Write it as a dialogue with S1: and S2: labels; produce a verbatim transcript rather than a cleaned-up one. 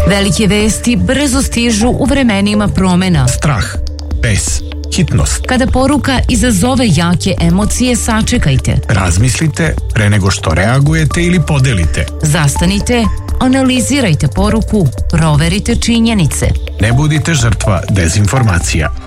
S1: Velike vesti brzo stižu u vremenima promena.
S2: Strah, bes, hitnost.
S1: Kada poruka izazove jake emocije, sačekajte.
S2: Razmislite pre nego što reagujete ili podelite.
S1: Zastanite, analizirajte poruku, proverite činjenice.
S2: Ne budite žrtva dezinformacija.